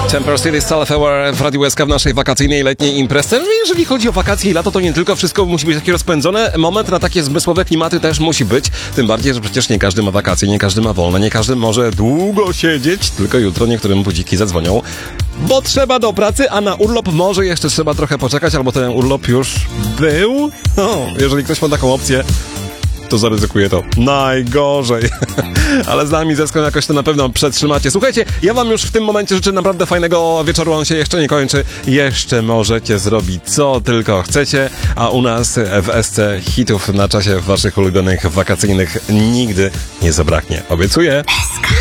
Temper City Starflower w Radiu SK w naszej wakacyjnej letniej imprezie. Jeżeli chodzi o wakacje i lato, to nie tylko wszystko musi być takie rozpędzone. Moment na takie zmysłowe klimaty też musi być. Tym bardziej, że przecież nie każdy ma wakacje, nie każdy ma wolne, nie każdy może długo siedzieć. Tylko jutro niektórym budziki zadzwonią, bo trzeba do pracy, a na urlop może jeszcze trzeba trochę poczekać, albo ten urlop już był. No, jeżeli ktoś ma taką opcję, to zaryzykuję to najgorzej. Ale z nami zeską jakoś to na pewno przetrzymacie. Słuchajcie, ja wam już w tym momencie życzę naprawdę fajnego wieczoru. On się jeszcze nie kończy. Jeszcze możecie zrobić co tylko chcecie. A u nas w SC hitów na czasie waszych ulubionych wakacyjnych nigdy nie zabraknie. Obiecuję.